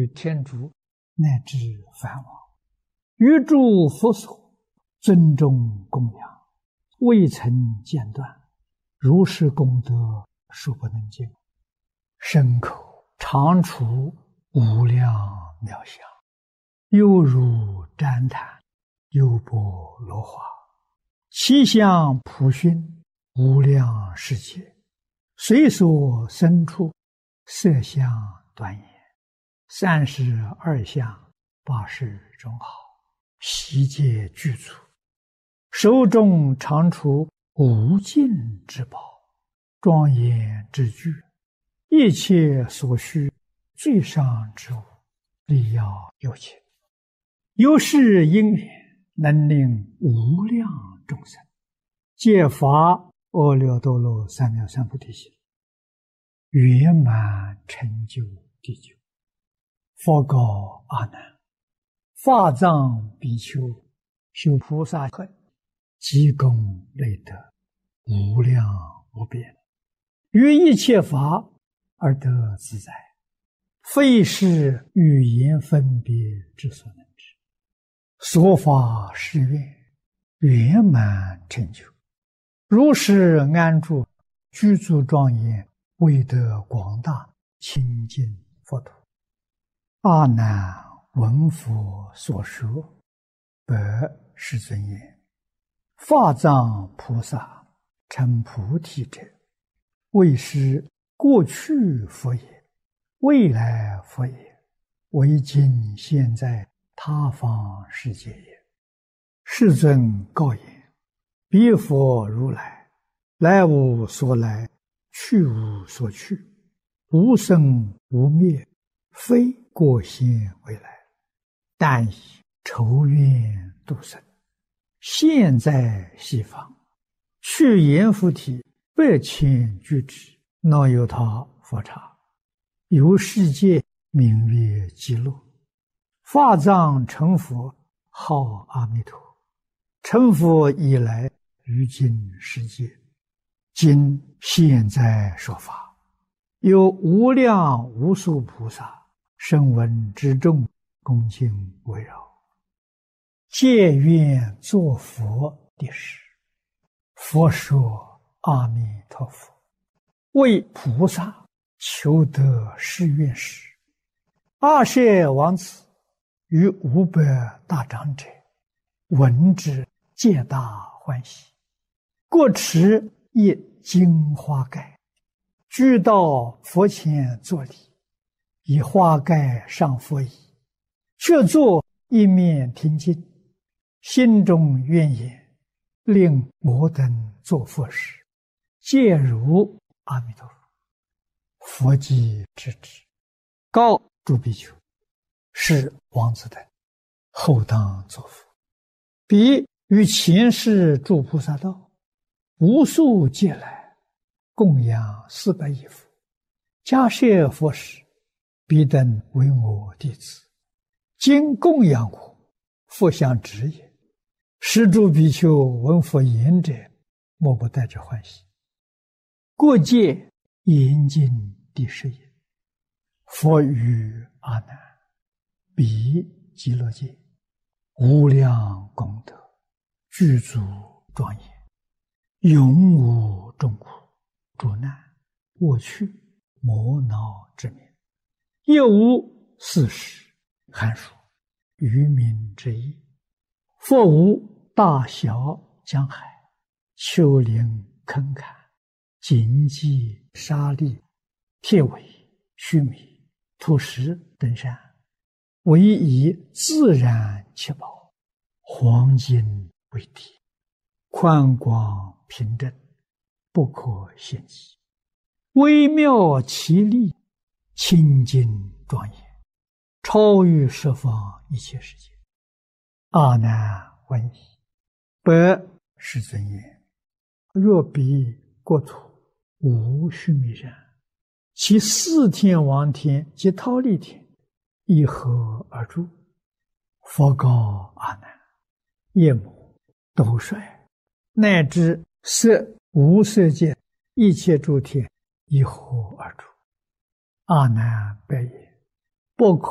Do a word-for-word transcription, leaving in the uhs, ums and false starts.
天竺乃至梵王，于诸佛所尊重供养，未曾间断，如是功德数不能尽，身口常处无量妙相，犹如旃檀，优波罗花，其相普熏无量世界，随所生处，色相端严，三十二相，八十种好，悉皆具足，手中常处无尽之宝，庄严之具，一切所需最上之物，力要有情，由是因缘，能令无量众生皆发阿耨多罗三藐三菩提心，圆满成就地久。佛告阿难：法藏比丘修菩萨恨，积功累德，无量无边，于一切法而得自在，非是语言分别之所能知。所发誓愿，圆满成就，如是安住，具足庄严，为得广大清净佛土。阿难闻佛所说，白世尊言：法藏菩萨成菩提者，为是过去佛也，未来佛也，为今现在他方世界也。世尊告言：彼佛如来，来无所来，去无所去，无生无灭，非过现未来，但以筹愿度生，现在西方，去阎浮提百千俱胝，那由他佛刹，由世界名曰极乐。法藏成佛，号阿弥陀。成佛以来，于今世界，今现在说法，有无量无数菩萨声闻之众，恭敬围绕，皆愿作佛的事。佛说：阿弥陀佛，为菩萨求得誓愿时，阿舍王子与五百大长者闻之，皆大欢喜，各持一金花盖，俱到佛前作礼，以花盖上佛椅，却坐一面听经，心中愿言：令我等作佛时，皆如阿弥陀佛。佛即知之，告诸比丘：是王子等后当作佛。彼于前世诸菩萨道，无数劫来，供养四百亿佛，迦叶佛时，彼等为我弟子，今供养我，佛相知也。是诸比丘闻佛言者，莫不带着欢喜。过界严禁第十也。佛语阿难：彼极乐界无量功德，具足庄严，永无众苦、诸难、过去、磨恼之名，也无四时、寒暑、渔民之意。佛无大小江海、丘陵坑坎、荆棘沙砾、铁苇、须弥、土石等山，唯以自然七宝、黄金为体，宽广平正，不可限计，微妙奇丽，清净庄严，超于十方一切世界。阿难闻已，白世尊言：若彼国土无须弥山，其四天王天及忉利天一合而住。佛告阿难：夜幕、斗率，乃至色无色界一切诸天一合而住。阿难白言：不可